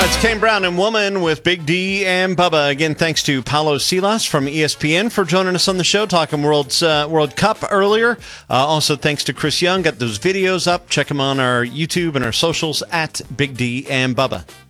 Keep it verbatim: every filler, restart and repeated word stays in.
Uh, it's Kane Brown and Woman with Big D and Bubba. Again, thanks to Paulo Silas from E S P N for joining us on the show, talking World's, uh, World Cup earlier. Uh, also, thanks to Chris Young. Got those videos up. Check them on our YouTube and our socials at Big D and Bubba.